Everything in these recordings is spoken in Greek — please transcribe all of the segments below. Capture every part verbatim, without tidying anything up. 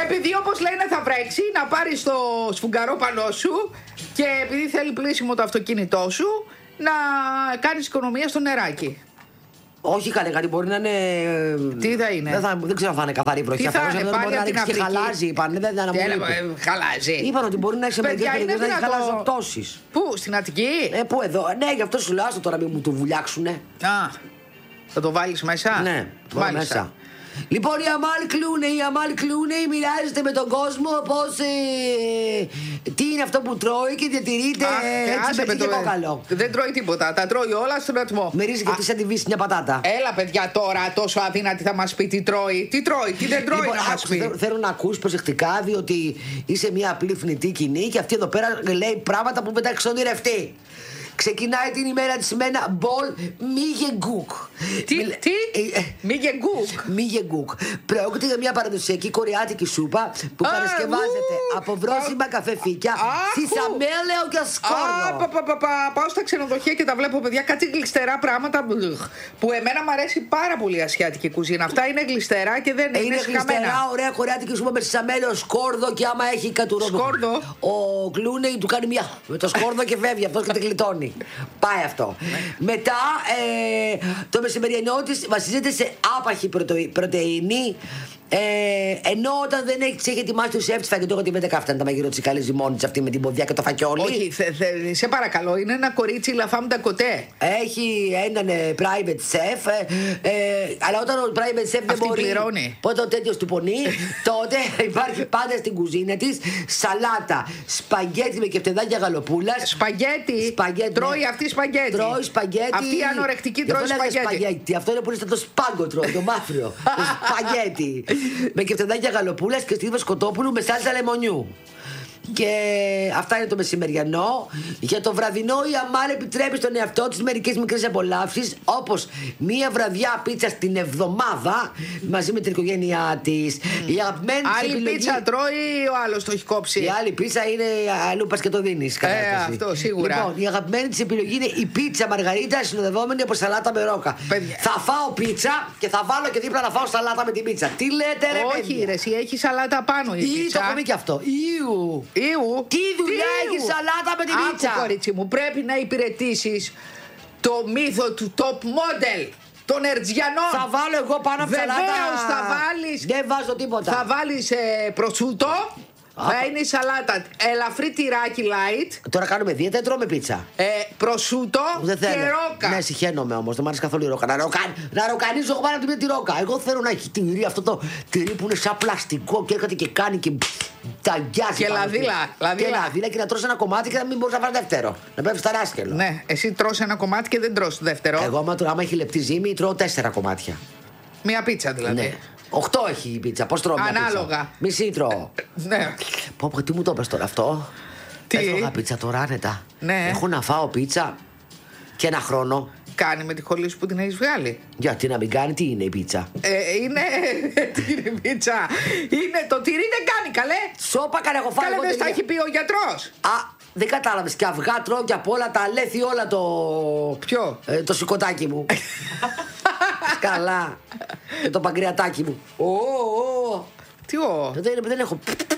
επειδή όπως λένε θα βρέξει, να πάρεις το σφουγγαρό πανό σου και επειδή θέλει πλήσιμο το αυτοκίνητό σου, να κάνεις οικονομία στο νεράκι. Όχι καλέ, κάτι μπορεί να είναι. Τι θα είναι? Δεν, θα, δεν ξέρω αν θα είναι καθαρή βροχή. Τι θα είναι, πάλι από την Αφρική. Και χαλάζει, είπαν. Δεν θα είναι. Χαλάζει. Είπαν ότι μπορεί να έχει σε μερικές περιοχές να έχει χαλαζοτώσεις. Πού, στην Αττική? Ε, πού εδώ. Ναι, γι' αυτό σου λέω, άστο τώρα μην μου το βουλιάξουνε. Α, θα το βάλεις μέσα? Ναι, το μέσα. Λοιπόν, η Αμάλ Κλούνεϊ, η Αμάλ Κλούνεϊ μοιράζεται με τον κόσμο πώς, ε, τι είναι αυτό που τρώει και διατηρείται Α, έτσι με το καλό. Δεν τρώει τίποτα, τα τρώει όλα στον ατμό. Μυρίζει και τι σαν τη βύση μια πατάτα. Έλα παιδιά τώρα, τόσο αδύνατη θα μας πει τι τρώει. Τι τρώει, τι δεν τρώει, λοιπόν, να μας πει. Θέλω να ακούς προσεκτικά, διότι είσαι μια απλή θνητή κοινή και αυτή εδώ πέρα λέει πράγματα που μετά εξονειρευτεί. Ξεκινάει την ημέρα της με ένα μπολ μίγεγκούκ. Τι, τι, μίγεγκούκ. Μίγεγκούκ. Πρόκειται για μια παραδοσιακή κορεάτικη σούπα που παρασκευάζεται από βρόσιμα καφεφίκια, σισαμέλαιο και σκόρδο. Πάω στα ξενοδοχεία και τα βλέπω, παιδιά, κάτι γλιστερά πράγματα που εμένα μου αρέσει πάρα πολύ η ασιατική κουζίνα. Αυτά είναι γλιστερά και δεν είναι Είναι γλιστερά, ωραία κορεάτικη σούπα με σισαμέλαιο, σκόρδο και άμα έχει κατουρό. Σκόρδο. Ο Κλούνεϊ του κάνει μια με το σκόρδο και φεύγει αυτό και τη γλιτώνει. Πάει αυτό. Μετά ε, το μεσημεριανό της βασίζεται σε άπαχη πρωτεΐνη. Ε, ενώ όταν δεν έχει, έχει ετοιμάσει το σεφ τη φαγητό, γιατί δεν κάθεται να τα μαγειρό τη καλή ζυμώνη αυτή με την ποδιά και το φακιόλι. Όχι, θε, θε, σε παρακαλώ, είναι ένα κορίτσι λαφάμ τα κοτέ. Έχει έναν ε, private chef, ε, ε, αλλά όταν ο private chef δεν μπορεί. Πληρώνει. Πότε ο τέτοιο του πονεί, τότε υπάρχει πάντα στην κουζίνα τη σαλάτα, σπαγγέτι με κεφτεδάκια γαλοπούλα. Σπαγγέτι. Σπαγγέτι. Τρώει ναι. Αυτή σπαγγέτι. Τρώει σπαγγέτι. Αυτή η ανορεκτική τρώει σπαγγέτι. σπαγγέτι. Αυτό είναι που είναι το σπάγκο τρώει, το μαύριο. Το σπαγγέτι. Με κεφτεδάκια γαλοπούλας και στίβες κοτόπουλου με σάλτσα λεμονιού. Και αυτά είναι το μεσημεριανό. Για το βραδινό η Αμάλ επιτρέπει στον εαυτό της μερικές μικρές απολαύσεις, όπως μία βραδιά πίτσα στην εβδομάδα μαζί με την οικογένειά της. Mm. Η αγαπημένη της άλλη επιλογή... πίτσα τρώει, ο άλλος το έχει κόψει. Η άλλη πίτσα είναι αλλού πας και το δίνεις. Ε, αυτό σίγουρα. Λοιπόν, η αγαπημένη της επιλογή είναι η πίτσα μαργαρίτα συνοδευόμενη από σαλάτα με ρόκα. Παιδιά. Θα φάω πίτσα και θα βάλω και δίπλα να φάω σαλάτα με την πίτσα. Τι λέτε, ρε όχι, παιδιά. ρε, εσύ έχει σαλάτα πάνω η Ή πίτσα. το έχουμε και αυτό. Ιου. Ιου. Τι δουλειά έχει σαλάτα με την πίτσα. Άκου, κορίτσι μου, πρέπει να υπηρετήσεις το μύθο του top model των Ερτζιανών. Θα βάλω εγώ πάνω από σαλάτα. Βεβαίως θα βάλεις. Δεν βάζω τίποτα. Θα βάλεις ε, προσούτο. Θα είναι η σαλάτα ελαφρύ τυράκι light. Τώρα κάνουμε δίαιτα ή τρώμε πίτσα. Ε, προσούτο δεν και θέλω. ρόκα. Ναι, συχαίνομαι όμως, δεν μ' αρέσει καθόλου η ρόκα. Να, ροκα... να ροκανίζω εγώ πάνω από τη ρόκα. Εγώ θέλω να έχει τυρί, αυτό το τυρί που είναι σαν πλαστικό και έρχεται και κάνει και τα αγιάζει. Και λαδίλα. Και λαδίλα και να τρως ένα κομμάτι και να μην μπορείς να βάλει δεύτερο. Να πέφτει στα ράσκελο. Ναι, εσύ τρως ένα κομμάτι και δεν τρως δεύτερο. Εγώ άμα, άμα έχει λεπτή ζύμη τρώω τέσσερα κομμάτια. Μία πίτσα δηλαδή. Ναι. Οχτώ έχει η πίτσα. Πώς τρώω μια ανάλογα. Πίτσα. Μισή τρώω. Ναι. Πω, πω, τι μου το πες τώρα αυτό. Τι. Έφαγα πίτσα τώρα άνετα. Ναι. Έχω να φάω πίτσα και ένα χρόνο. Κάνει με τη χολή σου που την έχεις βγάλει. Γιατί να μην κάνει, τι είναι η πίτσα. Ε, είναι. Τι είναι η πίτσα. Είναι το τυρί δεν κάνει καλέ. Σώπα καλέ, έχω φάει. Καλέ, δεν στα έχει πει ο γιατρός. Α, δεν κατάλαβες. Και αυγά τρώω και από όλα τα αλέθη, όλα το. Ποιο? Ε, το σηκωτάκι μου. Καλά. Και το παγκριατάκι μου. Ω, ω. Τι ω. Δεν, δεν έχω.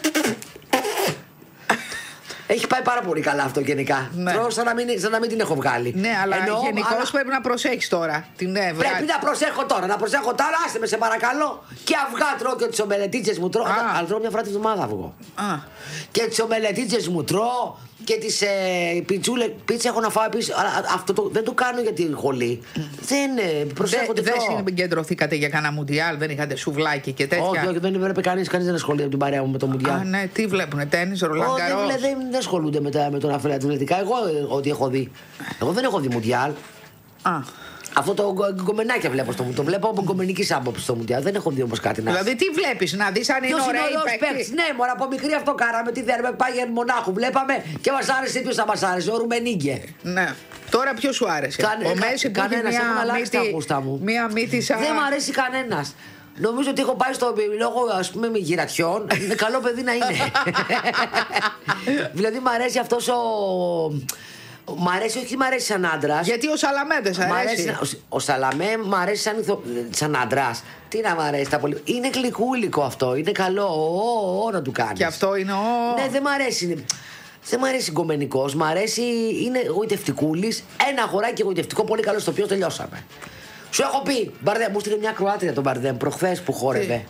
Έχει πάει πάρα πολύ καλά αυτό γενικά. Ναι. Τρώω σαν να, μην, σαν να μην την έχω βγάλει. Ναι, αλλά γενικώς αλλά... πρέπει να προσέχεις τώρα. Την ε, πρέπει να προσέχω τώρα. Να προσέχω τώρα, άστε με σε παρακαλώ. Και αυγά τρώω και τις ομελετίτσες μου τρώω. Αλλά τρώω μια φορά τη βδομάδα αυγό. Α. Και τις ομελετίτσες μου τρώω. Και τις ε, πιτσούλε, πίτσα έχω να φάω επίσης. Αλλά αυτό το, δεν το κάνω για την χολή. Mm. Δεν ε, προσέχω τι Δεν τρώω. Δεν συγκεντρωθήκατε για κανένα μουντιάλ, δεν είχατε σουβλάκι και τέτοια. Όχι, όχι, δεν έβλεπε κανείς, κανείς δεν ασχολείται από την παρέα μου με το μουντιάλ. Α, ναι, τι βλέπουνε, τένις, ρολαγκαρός. Δεν, δεν, δεν ασχολούνται με, τα, με τον αθλητικά. Εγώ ό,τι έχω δει. Εγώ δεν έχω δει μουντιάλ. Α. Αυτό το γκομενάκια βλέπω στο μου. Το βλέπω από γκομενική άποψη στο μουντιάλ. Δεν έχω δει όμως κάτι να. Δηλαδή τι βλέπεις, να δεις αν είναι ωραίοι παίκτες. Ναι, μωρά, από μικρή αυτό κάναμε. Τι θέλουμε, Πάγερ Μονάχου. Βλέπαμε και μας άρεσε. Ποιος θα μας άρεσε, ο Ρουμενίγκε. Ναι. Τώρα ποιος σου άρεσε. Κάνε, ο Μέση που έχει μια μύτη, μου. Μια μύτη σαν. Δεν μου αρέσει κανένας. Νομίζω ότι έχω πάει στο λόγο, ας πούμε, με γυρατιών. Είναι καλό παιδί να είναι. Δηλαδή μου αρέσει αυτός ο. Μ' αρέσει, όχι μ' αρέσει σαν άντρα. Γιατί ο Σαλαμέ δεν σ' αρέσει. αρέσει. Ο, ο Σαλαμέ μ' αρέσει σαν, ηθο... σαν άντρα. Τι να μ' αρέσει τα πολύ. Είναι γλυκούλικο αυτό. Είναι καλό. Ω, ω, να του κάνει. Και αυτό είναι ο. Ναι, δεν μ' αρέσει. Είναι... Δεν μ' αρέσει γκομενικό. Μ' αρέσει. Είναι γοητευτικούλη. Ένα αγοράκι γοητευτικό πολύ καλό στο οποίο τελειώσαμε. Σου έχω πει. Μπαρδέμ, μου στείλε μια Κροάτρια τον Μπαρδέμ προχθές που χόρευε.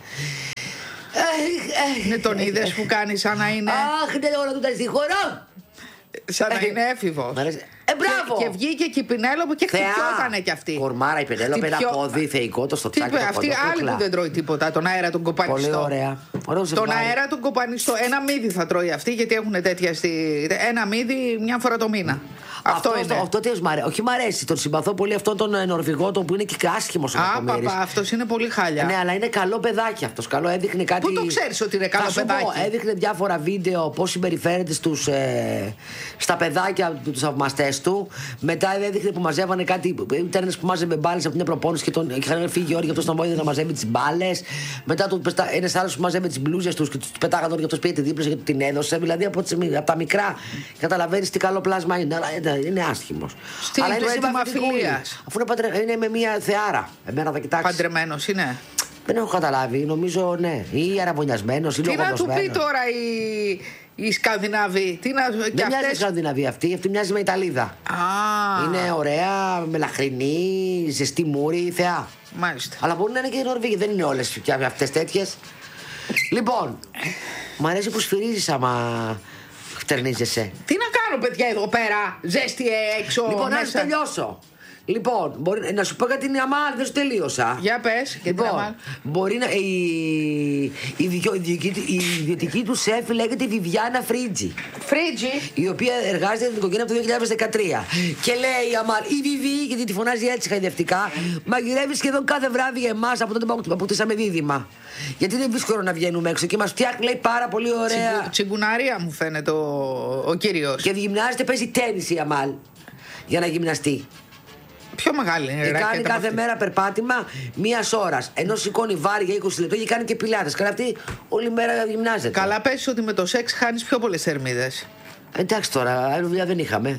Είναι τον είδες που κάνει σαν να είναι. Αχ, δεν όλα του τα στη χώρα. Σαν να είναι έφηβος. Ε, μπράβο! Και, και βγήκε και η Πινέλοπη και χτυπιότανε κι αυτή. Κορμάρα η Πινέλοπη, ένα πόδι θεϊκό, το στο τσάκι. Αυτή άλλη που δεν τρώει τίποτα, τον αέρα τον κοπανιστό. Πολύ ωραία. Τον αέρα τον κοπανιστό. Ένα μύδι θα τρώει αυτή, γιατί έχουν τέτοια στη. Ένα μύδι μια φορά το μήνα. Αυτό, αυτό είναι. Αυτό τι μ' αρέσει. Όχι, μ' αρέσει. Τον συμπαθώ πολύ αυτόν τον Νορβηγό, τον που είναι και άσχημο ο Κακομοίρης. Α, αυτό είναι πολύ χάλια. Ναι, αλλά είναι καλό παιδάκι αυτό. Καλό, έδειχνε κάτι. Πού το ξέρει ότι είναι καλό παιδάκι. Πω, έδειχνε διάφορα βίντεο πώ συμπεριφέρεται στους, ε, στα παιδάκια του θαυμαστέ του. Μετά έδειχνε που μαζεύανε κάτι. Ήταν ένα που μάζευε μπάλες από μια προπόνηση και τον είχαν φύγει όρια αυτό τον βοήθησε να μαζεύει τι μπάλες. Μετά ένα άλλο που μάζευε τι μπλούζες του και του πετάγανε όρια αυτό πήγε τη δίπλα και την έδωσε. Δηλαδή από, τις, από τα μικρά καταλαβαίνει τι καλό πλάσμα είναι. Είναι άσχημο. Αλλά είναι έτοιμα φιλίας. Αφού είναι, παντρε... είναι με μια θεάρα. Εμένα θα κοιτάξει. Παντρεμένος είναι. Δεν έχω καταλάβει. Νομίζω ναι. Ή αραβωνιασμένος ή λογοδοσμένος. Τι να του πει τώρα η, η Σκανδιναβή. Τι να... Δεν αυτές... μοιάζει Σκανδιναβή αυτή. Αυτή μοιάζει με Ιταλίδα. Α. Είναι ωραία, μελαχρινή, ζεστή μούρη, θεά. Μάλιστα. Αλλά μπορεί να είναι και οι Νορβηγοί. Δεν είναι όλες αυτές τέτοιες. Λοιπόν, μου αρέσει που σφυρίζεις άμα χτερνίζεσαι. Τι να κάνω, παιδιά, εδώ πέρα. Ζέστη έξω. Λοιπόν, μέσα. να σου τελειώσω. Λοιπόν, μπορεί, να σου πω για την Αμάλ, δεν σου τελείωσα. Για πες, για λοιπόν, την Αμάλ. Μπορεί να. Η, η, η ιδιωτική του σεφ λέγεται Βιβιάνα Φρίτζι. Φρίτζι. Η οποία εργάζεται στην οικογένεια από το δύο χιλιάδες δεκατρία. Και λέει η Αμάλ, η Βιβί, γιατί τη φωνάζει έτσι χαϊδευτικά, μαγειρεύει σχεδόν κάθε βράδυ για εμά από τότε που αποκτήσαμε δίδυμα. Γιατί δεν δύσκολο να βγαίνουμε έξω και μα φτιάχνει, λέει, πάρα πολύ ωραία. Τσιγκου, τσιγκουνάρια μου φαίνεται ο, ο κύριος. Και γυμνάζεται, παίζει τένις η Αμάλ για να γυμναστεί. Πιο μεγάλη είναι η ρακέτα. Κάνει κάθε μέρα περπάτημα μία ώρα. Ενώ σηκώνει βάρη για είκοσι λεπτά και κάνει και πιλάτες. Καλά, αυτή όλη μέρα γυμνάζεται. Καλά, πες ότι με το σεξ χάνεις πιο πολλές θερμίδες. Εντάξει τώρα, άλλη δουλειά δεν είχαμε.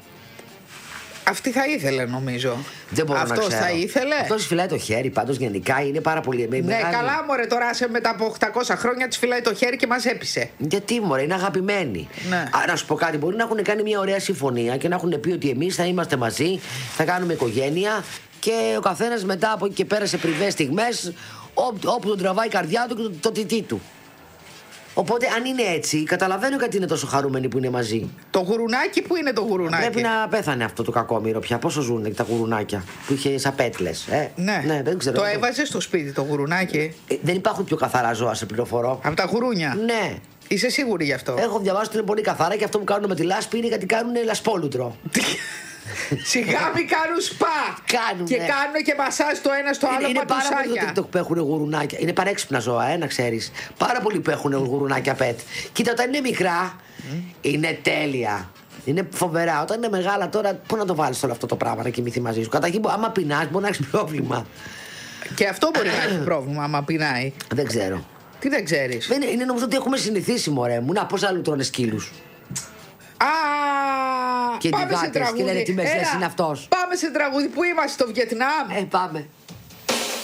Αυτή θα ήθελε, νομίζω. Δεν μπορώ Αυτός να ξέρω. θα ήθελε. Αυτός φυλάει το χέρι, πάντως γενικά είναι πάρα πολύ. Ναι, μεγάλη. Καλά, μωρέ, τώρα σε μετά από οκτακόσια χρόνια της φυλάει το χέρι και μας έπεισε. Γιατί, μωρέ, είναι αγαπημένοι. Ναι. Α, να σου πω κάτι, μπορεί να έχουν κάνει μια ωραία συμφωνία και να έχουν πει ότι εμείς θα είμαστε μαζί, θα κάνουμε οικογένεια και ο καθένας μετά από εκεί και πέρα σε πριβές στιγμές, όπου τον τραβάει η καρδιά του και το, το τιτί του. Οπότε, αν είναι έτσι, καταλαβαίνω γιατί είναι τόσο χαρούμενοι που είναι μαζί. Το γουρουνάκι, που είναι το γουρουνάκι. Πρέπει να πέθανε αυτό το κακόμοιρο πια. Πόσο ζουν τα γουρουνάκια που είχε σαν πέτλες. Ε? Ναι. ναι, δεν ξέρω. Το έβαζε στο σπίτι το γουρουνάκι. Ε, δεν υπάρχουν πιο καθαρά ζώα, σε πληροφορώ. Από τα γουρούνια. Ναι. Είσαι σίγουρη γι' αυτό? Έχω διαβάσει ότι είναι πολύ καθαρά και αυτό που κάνουν με τη λάσπη είναι γιατί κάνουν λασπόλουτρο. Σιγά μην κάνουν σπα! Κάνουν. Και κάνουν και μασάζ το ένα στο άλλο. Είναι, είναι πάρα πολύ το που έχουν γουρουνάκια. Είναι παρέξυπνα ζώα, ε, να ξέρεις. Πάρα πολλοί που έχουν γουρουνάκια πετ. Κοίτα, όταν είναι μικρά, mm. είναι τέλεια. Είναι φοβερά. Όταν είναι μεγάλα τώρα, πού να το βάλεις όλο αυτό το πράγμα να κοιμηθεί μαζί σου. Καταρχήν, άμα πεινάς, μπορεί να έχεις πρόβλημα. Και αυτό μπορεί να έχει πρόβλημα, άμα πεινάει. Δεν ξέρω. Τι δεν ξέρεις? Είναι, είναι νομίζω ότι έχουμε συνηθίσει, μωρέ μου. Να, πώς άλλου τρώνε σκύλους. Α, και πάμε σε τραγούδι. Και λένε τι μεσές είναι αυτός. Πάμε σε τραγούδι. Πού είμαστε, στο Βιετνάμ? Ε, πάμε.